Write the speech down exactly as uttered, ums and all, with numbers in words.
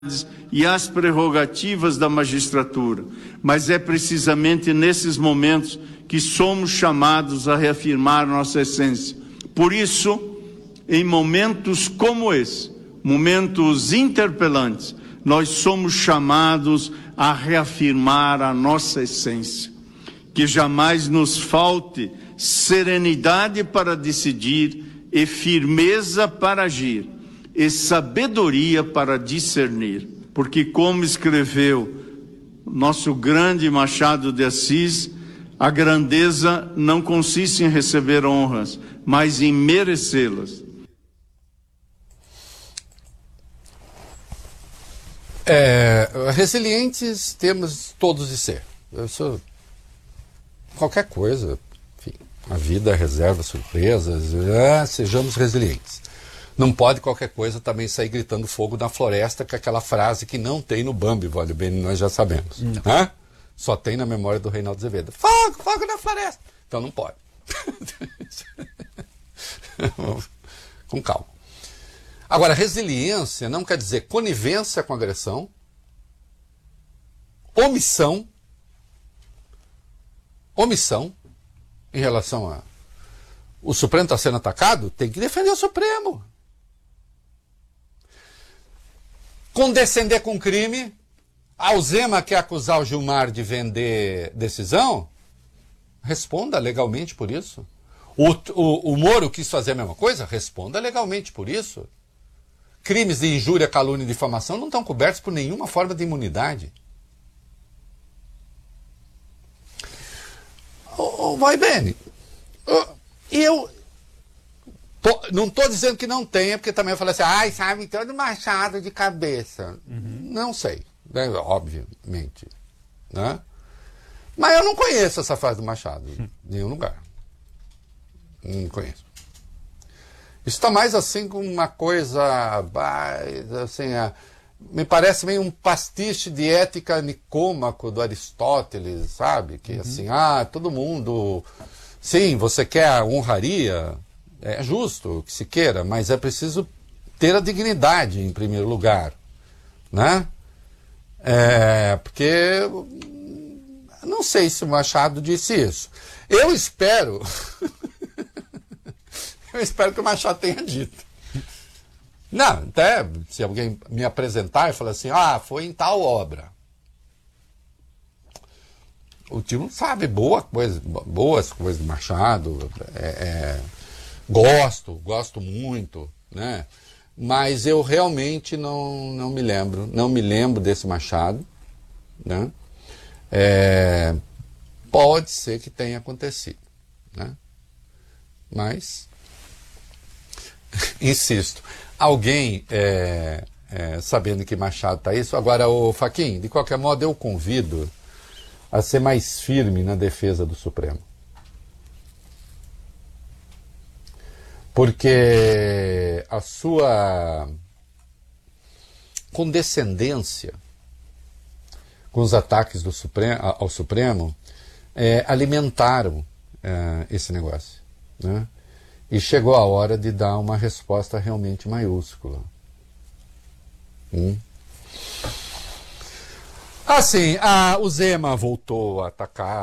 e as prerrogativas da magistratura, mas é precisamente nesses momentos que somos chamados a reafirmar nossa essência. Por isso, em momentos como esse, momentos interpelantes, nós somos chamados a reafirmar a nossa essência. Que jamais nos falte serenidade para decidir e firmeza para agir, e sabedoria para discernir, porque como escreveu nosso grande Machado de Assis, a grandeza não consiste em receber honras, mas em merecê-las. É, resilientes temos todos de ser. Eu sou qualquer coisa, enfim, a vida reserva surpresas, é, sejamos resilientes. Não pode qualquer coisa também sair gritando fogo na floresta, que é aquela frase que não tem no Bambi, vale bem, nós já sabemos. Né? Só tem na memória do Reinaldo Azevedo. Fogo, fogo na floresta. Então não pode. Com calma. Agora, resiliência não quer dizer conivência com agressão, omissão, omissão em relação a o Supremo está sendo atacado, tem que defender o Supremo. Condescender com crime. A Zema quer acusar o Gilmar de vender decisão? Responda legalmente por isso. O, o, o Moro quis fazer a mesma coisa? Responda legalmente por isso. Crimes de injúria, calúnia e difamação não estão cobertos por nenhuma forma de imunidade. Oh, vai bem. Eu tô, não estou dizendo que não tenha, porque também eu falei assim, ai, sabe, todo Machado de cabeça. Uhum. Não sei, né, obviamente. Né? Mas eu não conheço essa frase do Machado em nenhum lugar. Não conheço. Isso está mais assim com uma coisa, assim, me parece meio um pastiche de ética nicômaco do Aristóteles, sabe? Que uhum. assim, ah, todo mundo, sim, você quer a honraria, é justo que se queira, mas é preciso ter a dignidade em primeiro lugar, né? É, porque não sei se o Machado disse isso. Eu espero... Eu espero que o Machado tenha dito. Não, até se alguém me apresentar e falar assim, ah, foi em tal obra. O tio sabe boa coisa, boas coisas do Machado, é, é, gosto, gosto muito, né? Mas eu realmente não, não me lembro, não me lembro desse Machado, né? É, pode ser que tenha acontecido, né? Mas... Insisto, alguém é, é, sabendo que Machado está isso. Agora, o Fachin, de qualquer modo, eu convido a ser mais firme na defesa do Supremo. Porque a sua condescendência com os ataques do Supremo, ao Supremo é, alimentaram é, esse negócio, né? E chegou a hora de dar uma resposta realmente maiúscula. Hum. Assim, a, o Zema voltou a atacar